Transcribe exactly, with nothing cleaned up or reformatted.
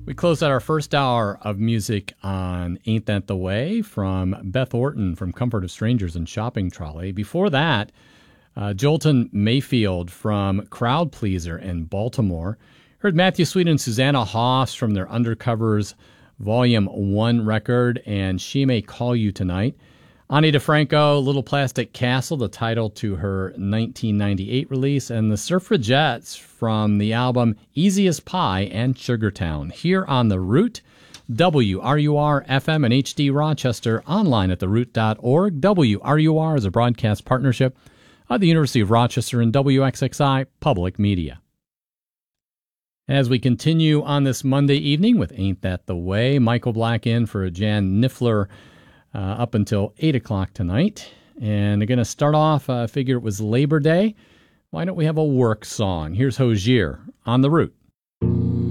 We closed out our first hour of music on Ain't That the Way from Beth Orton from Comfort of Strangers and Shopping Trolley. Before that, uh, Jolton Mayfield from Crowd Pleaser in Baltimore. Heard Matthew Sweet and Susanna Hoffs from their Undercovers Volume one record and She May Call You Tonight. Ani DeFranco, Little Plastic Castle, the title to her nineteen ninety-eight release, and the Suffragettes from the album Easy as Pie and Sugartown. Here on The Root, W R U R F M and H D Rochester, online at the root dot org. W R U R is a broadcast partnership of the University of Rochester and W X X I Public Media. As we continue on this Monday evening with Ain't That the Way, Michael Black in for Jan Niffler Uh, up until eight o'clock tonight. And they're going to start off, I uh, figure it was Labor Day. Why don't we have a work song? Here's Hozier on The Root.